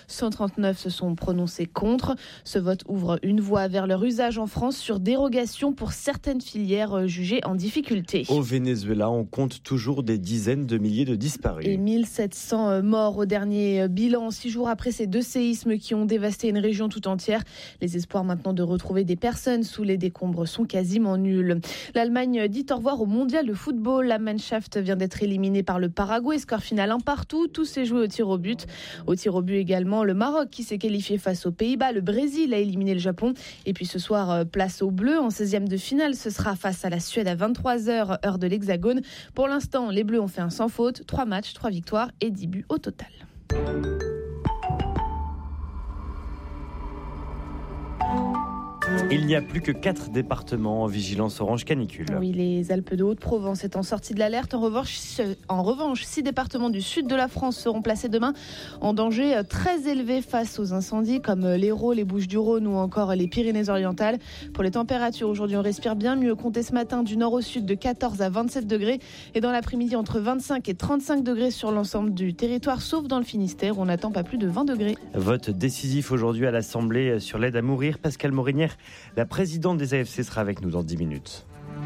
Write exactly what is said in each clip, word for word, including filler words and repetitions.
cent trente-neuf se sont prononcés contre. Ce vote ouvre une voie vers leur usage en France sur dérogation pour certaines filières jugées en difficulté. Au Venezuela, on compte toujours des dizaines de milliers de disparus. Et mille sept cents morts au dernier bilan, six jours après ces deux séismes qui ont dévasté une région tout entière. Les espoirs maintenant de retrouver des personnes sous les décombres sont quasiment nuls. L'Allemagne dit au revoir au mondial de football. La Mannschaft vient d'être éliminée par le Paraguay. Score final un partout. Tout s'est joué au tir au but. Au tir au but également, le Maroc qui s'est qualifié face aux Pays-Bas. Le Brésil a éliminé le Japon. Et puis ce soir, place aux Bleus. En seizième de finale, ce sera face à la Suède à vingt-trois heures, heure de l'Hexagone. Pour l'instant, les Bleus ont fait un sans faute. trois matchs, trois victoires et dix buts au total. Il n'y a plus que quatre départements en vigilance orange canicule. Oui, les Alpes de Haute-Provence étant sortis de l'alerte. En revanche, en revanche, six départements du sud de la France seront placés demain en danger très élevé face aux incendies comme l'Hérault, les Bouches-du-Rhône ou encore les Pyrénées-Orientales. Pour les températures, aujourd'hui, on respire bien mieux. Comptez ce matin du nord au sud de quatorze à vingt-sept degrés et dans l'après-midi entre vingt-cinq et trente-cinq degrés sur l'ensemble du territoire, sauf dans le Finistère où on n'attend pas plus de vingt degrés. Vote décisif aujourd'hui à l'Assemblée sur l'aide à mourir. Pascale Morinière, la présidente des A F C, sera avec nous dans dix minutes.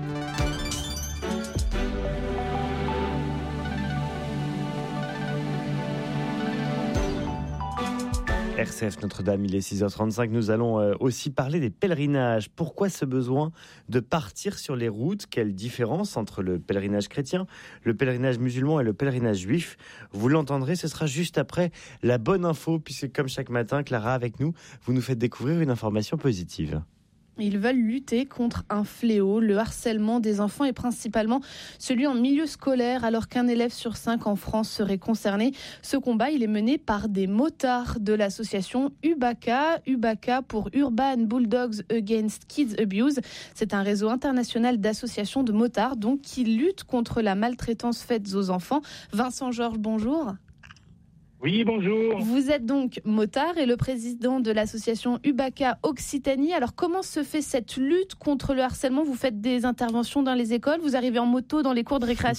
R C F Notre-Dame, il est six heures trente-cinq. Nous allons aussi parler des pèlerinages. Pourquoi ce besoin de partir sur les routes ? Quelle différence entre le pèlerinage chrétien, le pèlerinage musulman et le pèlerinage juif ? Vous l'entendrez, ce sera juste après la bonne info, puisque comme chaque matin, Clara, avec nous, vous nous faites découvrir une information positive. Ils veulent lutter contre un fléau, le harcèlement des enfants et principalement celui en milieu scolaire, alors qu'un élève sur cinq en France serait concerné. Ce combat, il est mené par des motards de l'association UBACA, UBACA pour Urban Bulldogs Against Kids Abuse. C'est un réseau international d'associations de motards donc, qui luttent contre la maltraitance faite aux enfants. Vincent Georges, bonjour. Oui, bonjour. Vous êtes donc motard et le président de l'association UBACA Occitanie. Alors, comment se fait cette lutte contre le harcèlement ? Vous faites des interventions dans les écoles ? Vous arrivez en moto dans les cours de récréation ?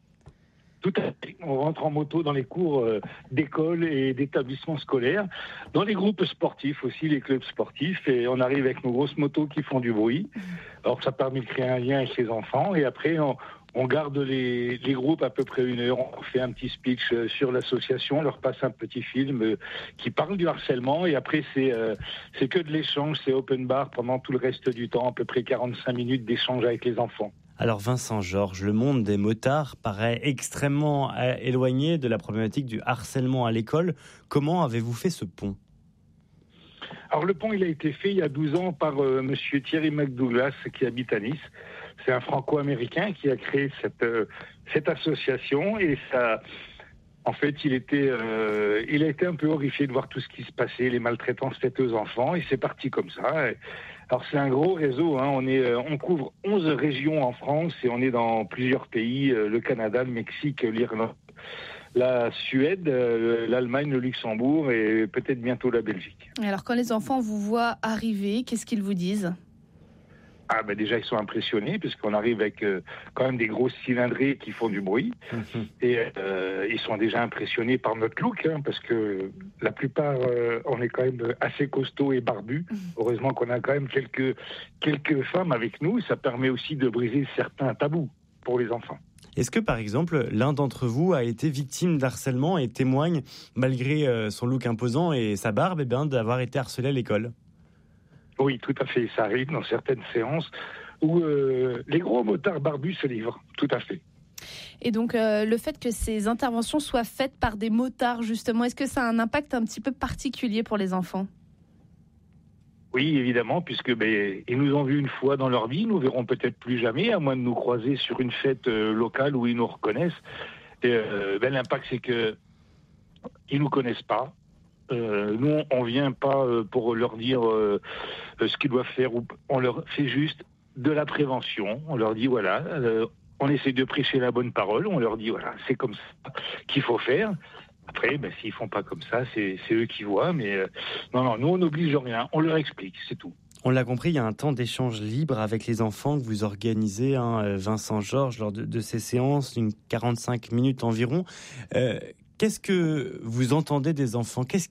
Tout à fait. On rentre en moto dans les cours d'école et d'établissements scolaires, dans les groupes sportifs aussi, les clubs sportifs, et on arrive avec nos grosses motos qui font du bruit. Alors, ça permet de créer un lien avec les enfants, et après, on... On garde les, les groupes à peu près une heure, on fait un petit speech sur l'association, on leur passe un petit film qui parle du harcèlement et après c'est, euh, c'est que de l'échange, c'est open bar pendant tout le reste du temps, à peu près quarante-cinq minutes d'échange avec les enfants. Alors Vincent Georges, le monde des motards paraît extrêmement éloigné de la problématique du harcèlement à l'école. Comment avez-vous fait ce pont ? Alors le pont il a été fait il y a douze ans par euh, monsieur Thierry McDouglas qui habite à Nice. C'est un franco-américain qui a créé cette, euh, cette association et ça, en fait, il était, euh, il a été un peu horrifié de voir tout ce qui se passait, les maltraitances faites aux enfants et c'est parti comme ça. Et, alors c'est un gros réseau, hein, on, est, euh, on couvre onze régions en France et on est dans plusieurs pays, euh, le Canada, le Mexique, l'Irlande, la Suède, euh, l'Allemagne, le Luxembourg et peut-être bientôt la Belgique. Alors quand les enfants vous voient arriver, qu'est-ce qu'ils vous disent ? Ah ben déjà ils sont impressionnés puisqu'on arrive avec euh, quand même des grosses cylindrées qui font du bruit mmh. et euh, ils sont déjà impressionnés par notre look hein, parce que la plupart euh, on est quand même assez costaud et barbu. Mmh. Heureusement qu'on a quand même quelques quelques femmes avec nous, ça permet aussi de briser certains tabous pour les enfants. Est-ce que, par exemple, l'un d'entre vous a été victime d'harcèlement et témoigne, malgré euh, son look imposant et sa barbe, eh bien, d'avoir été harcelé à l'école ? Oui, tout à fait. Ça arrive dans certaines séances où euh, les gros motards barbus se livrent. Tout à fait. Et donc, euh, le fait que ces interventions soient faites par des motards, justement, est-ce que ça a un impact un petit peu particulier pour les enfants ? Oui, évidemment, puisque ben, ils nous ont vus une fois dans leur vie, ils nous verront peut-être plus jamais, à moins de nous croiser sur une fête euh, locale où ils nous reconnaissent. Et, euh, ben, l'impact, c'est que ils nous connaissent pas. Euh, nous, on vient pas euh, pour leur dire euh, ce qu'ils doivent faire. Ou on leur fait juste de la prévention. On leur dit voilà, euh, on essaie de prêcher la bonne parole. On leur dit voilà, c'est comme ça qu'il faut faire. Après, ben, s'ils font pas comme ça, c'est, c'est eux qui voient. Mais euh, non, non, nous on n'oblige rien. On leur explique, c'est tout. On l'a compris, il y a un temps d'échange libre avec les enfants que vous organisez, hein, Vincent Georges, lors de, de ces séances, une quarante-cinq minutes environ. Euh, qu'est-ce que vous entendez des enfants ? Qu'est-ce